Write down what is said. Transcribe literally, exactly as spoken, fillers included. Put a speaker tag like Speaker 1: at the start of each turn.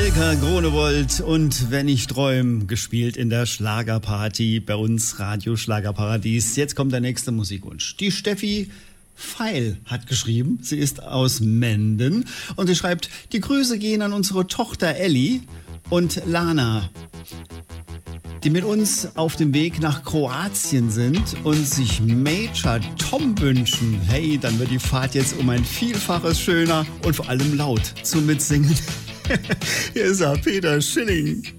Speaker 1: Volker Groenewold und Wenn ich träum, gespielt in der Schlagerparty bei uns Radio Schlagerparadies. Jetzt kommt der nächste Musikwunsch. Die Steffi Feil hat geschrieben, sie ist aus Menden und sie schreibt, die Grüße gehen an unsere Tochter Elli und Lana, die mit uns auf dem Weg nach Kroatien sind und sich Major Tom wünschen. Hey, dann wird die Fahrt jetzt um ein Vielfaches schöner und vor allem laut zum Mitsingen. Hier ist er, Peter Schilling.